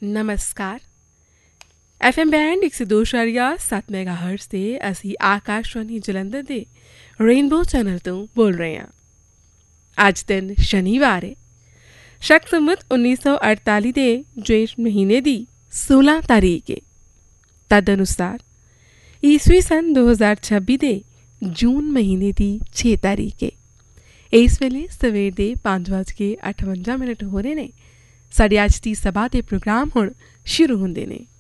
ਨਮਸਕਾਰ। FM band 102.7 ਮੈਗਾਹਰਟਜ਼ 'ਤੇ ਅਸੀਂ ਆਕਾਸ਼ਵਾਣੀ ਜਲੰਧਰ ਦੇ ਰੇਨਬੋ ਚੈਨਲ ਤੋਂ ਬੋਲ ਰਹੇ ਹਾਂ। ਅੱਜ ਦਿਨ ਸ਼ਨੀਵਾਰ ਹੈ। ਸ਼ਕ ਸੰਮਤ 1948 ਦੇ ਜੇਠ ਮਹੀਨੇ ਦੀ 16 ਤਾਰੀਖ ਹੈ। ਤਦ ਅਨੁਸਾਰ ਈਸਵੀ ਸਨ 2026 ਦੇ ਜੂਨ ਮਹੀਨੇ ਦੀ 6 ਤਾਰੀਖ ਹੈ। ਇਸ ਵੇਲੇ ਸਵੇਰ ਦੇ 5:58 ਹੋ ਰਹੇ ਨੇ। ਸਾਡੇ ਅੱਜ ਦੀ ਸਭਾ ਦੇ ਪ੍ਰੋਗਰਾਮ ਹੁਣ ਸ਼ੁਰੂ ਹੁੰਦੇ ਨੇ।